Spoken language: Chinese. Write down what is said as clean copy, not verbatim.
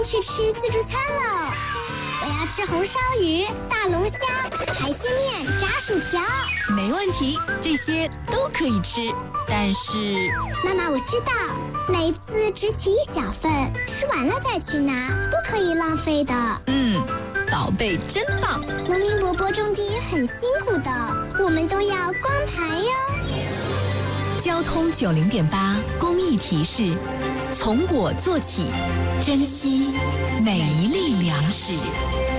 去吃自助餐了，我要吃红烧鱼、大龙虾、海鲜面、炸薯条。 没问题，这些都可以吃，但是…… 妈妈，我知道，每次只取一小份，吃完了再去拿，不可以浪费的。 宝贝真棒！ 农民伯伯种地也很辛苦的，我们都要光盘哟。 交通90.8公益提示：从我做起，珍惜每一粒粮食。